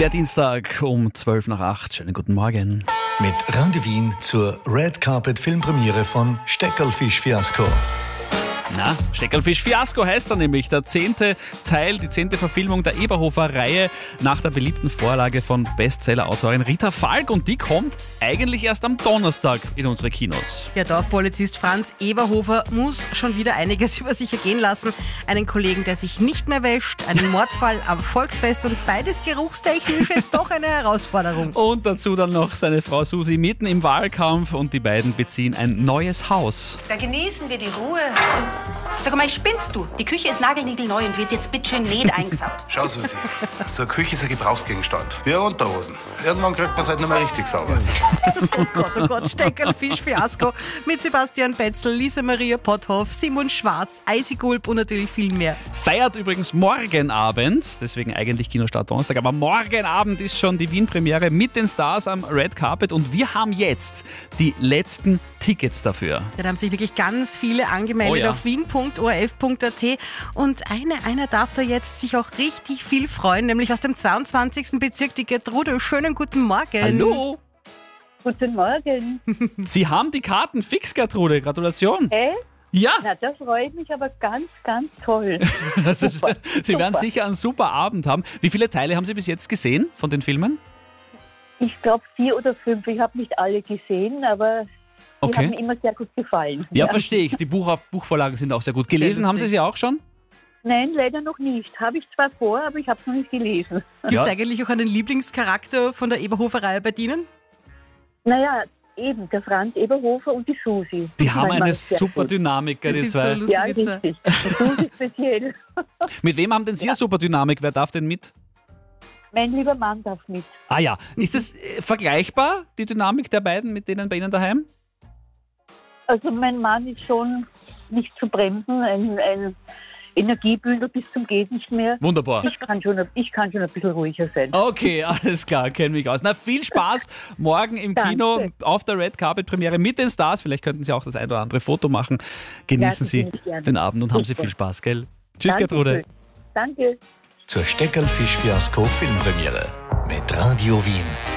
Der Dienstag um 7:55. Schönen guten Morgen. Mit Radio Wien zur Red Carpet Filmpremiere von Steckerlfisch Fiasko. Na, Steckerlfisch Fiasko heißt er nämlich. Der 10. Teil, die 10. Verfilmung der Eberhofer-Reihe nach der beliebten Vorlage von Bestseller-Autorin Rita Falk. Und die kommt eigentlich erst am Donnerstag in unsere Kinos. Der Dorfpolizist Franz Eberhofer muss schon wieder einiges über sich ergehen lassen. Einen Kollegen, der sich nicht mehr wäscht, einen Mordfall am Volksfest und beides geruchstechnisch jetzt doch eine Herausforderung. Und dazu dann noch seine Frau Susi mitten im Wahlkampf und die beiden beziehen ein neues Haus. Da genießen wir die Ruhe. Sag mal, spinnst du? Die Küche ist nagelniegelneu und wird jetzt bitteschön nicht eingesaut. Schau, Susi, so eine Küche ist ein Gebrauchsgegenstand. Wie eine Unterhosen. Irgendwann kriegt man es halt nicht mehr richtig sauber. Oh Gott, Steckerlfisch Fiasko mit Sebastian Betzel, Lisa Maria Potthoff, Simon Schwarz, Eisi Gulb und natürlich viel mehr. Feiert übrigens morgen Abend, deswegen eigentlich Kinostart Donnerstag, aber morgen Abend ist schon die Wien-Premiere mit den Stars am Red Carpet und wir haben jetzt die letzten Tickets dafür. Da haben sich wirklich ganz viele angemeldet auf wien.orf.at und einer darf da jetzt sich auch richtig viel freuen, nämlich aus dem 22. Bezirk, die Gertrude. Schönen guten Morgen. Hallo. Guten Morgen. Sie haben die Karten fix, Gertrude. Gratulation. Ja. Na, das freut mich aber ganz, ganz toll. Super, Sie werden sicher einen super Abend haben. Wie viele Teile haben Sie bis jetzt gesehen von den Filmen? Ich glaube 4 oder 5. Ich habe nicht alle gesehen, aber die haben mir immer sehr gut gefallen. Ja, verstehe ich. Die Buchvorlagen sind auch sehr gut. Gelesen haben Sie sie auch schon? Nein, leider noch nicht. Habe ich zwar vor, aber ich habe es noch nicht gelesen. Gibt es eigentlich auch einen Lieblingscharakter von der Eberhofer-Reihe bei Ihnen? Naja, eben, der Franz Eberhofer und die Susi. Die haben eine super Dynamik, die zwei. So ja, richtig. Susi speziell. Mit wem haben denn Sie eine super Dynamik? Wer darf denn mit? Mein lieber Mann darf mit. Ah ja. Ist es vergleichbar, die Dynamik der beiden mit denen bei Ihnen daheim? Also mein Mann ist schon nicht zu bremsen, ein Energiebündel bis zum geht nicht mehr. Wunderbar. Ich kann schon ein bisschen ruhiger sein. Okay, alles klar, kenne mich aus. Na, viel Spaß morgen im Kino auf der Red Carpet Premiere mit den Stars. Vielleicht könnten Sie auch das ein oder andere Foto machen. Genießen Sie den Abend und haben Sie viel Spaß, gell? Tschüss, Gertrude. Danke. Zur Steckerlfisch Fiasko Filmpremiere mit Radio Wien.